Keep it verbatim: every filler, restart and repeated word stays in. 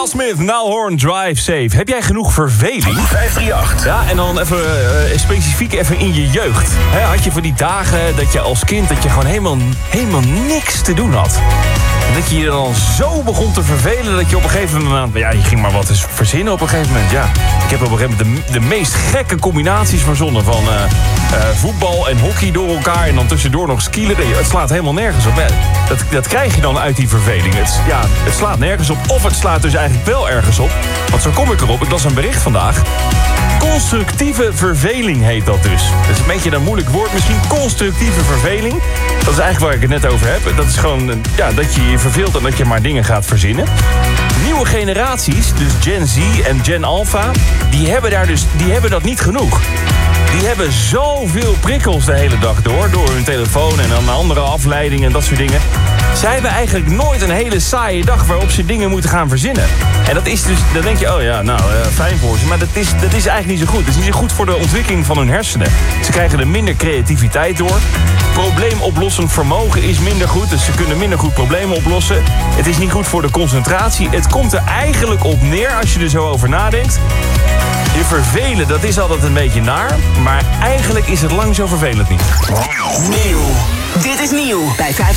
Smith, Nowhorn, Drive Safe. Heb jij genoeg verveling? vijf drie acht. Ja, en dan even uh, specifiek even in je jeugd. He, had je voor die dagen dat je als kind dat je gewoon helemaal, helemaal niks te doen had? En dat je je dan zo begon te vervelen dat je op een gegeven moment... Ja, je ging maar wat eens verzinnen op een gegeven moment. Ja, ik heb op een gegeven moment de, de meest gekke combinaties verzonnen van uh, uh, voetbal en hockey door elkaar en dan tussendoor nog skielen. Het slaat helemaal nergens op. Dat, dat krijg je dan uit die verveling. Het, ja, het slaat nergens op. Of het slaat dus eigenlijk wel ergens op. Want zo kom ik erop. Ik las een bericht vandaag. Constructieve verveling heet dat dus. Dat is een beetje een moeilijk woord misschien. Constructieve verveling. Dat is eigenlijk waar ik het net over heb. Dat is gewoon ja, dat je je verveelt en dat je maar dingen gaat verzinnen. Nieuwe generaties, dus Gen Z en Gen Alpha, die hebben, daar dus, die hebben dat niet genoeg. Die hebben zoveel prikkels de hele dag door. Door hun telefoon en dan andere afleidingen en dat soort dingen. Zij hebben eigenlijk nooit een hele saaie dag waarop ze dingen moeten gaan verzinnen. En dat is dus, dan denk je, oh ja, nou, uh, fijn voor ze. Maar dat is, dat is eigenlijk niet zo goed. Het is niet zo goed voor de ontwikkeling van hun hersenen. Ze krijgen er minder creativiteit door. Probleemoplossend vermogen is minder goed. Dus ze kunnen minder goed problemen oplossen. Het is niet goed voor de concentratie. Het komt er eigenlijk op neer, als je er zo over nadenkt. Je vervelen, dat is altijd een beetje naar. Maar eigenlijk is het lang zo vervelend niet. Nieuw. Dit is nieuw bij vijf.